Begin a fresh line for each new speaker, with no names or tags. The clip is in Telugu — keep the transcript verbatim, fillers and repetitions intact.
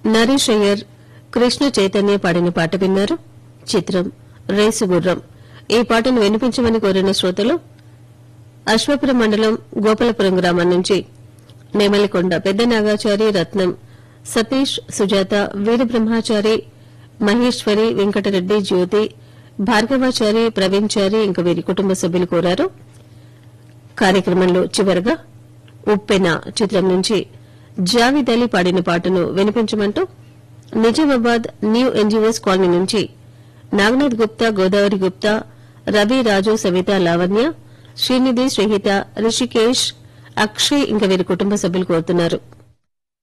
నరేష్ అయ్యర్ కృష్ణ చైతన్య పాడిన పాట విన్నారు. చిత్రం రేసు గుర్రం. ఈ పాటను వినిపించమని కోరిన శ్రోతలు అశ్వాపురం మండలం గోపాలపురం గ్రామం నుంచి నేమలికొండ పెద్ద నాగాచారి, రత్నం, సతీష్, సుజాత, వీరబ్రహ్మాచారి, మహేశ్వరి, వెంకటరెడ్డి, జ్యోతి, భార్గవాచారి, ప్రవీణ్చారి ఇంకా వీరి కుటుంబ సభ్యులు కోరారు. కార్యక్రమంలో చివరగా ఉప్పెన చిత్రం నుంచి జావిద్ అలీ పాడిన పాటను వినిపించమంటూ నిజామాబాద్ న్యూ ఎన్జీఓస్ కాలనీ నుంచి నాగనాథ్ గుప్తా, గోదావరి గుప్తా, రవి, రాజు, సవిత, లావణ్య, శ్రీనిధి, శ్రీహిత, రిషికేష్, అక్షయ్ ఇంకా వీరి కుటుంబ సభ్యులు కోరుతున్నారు.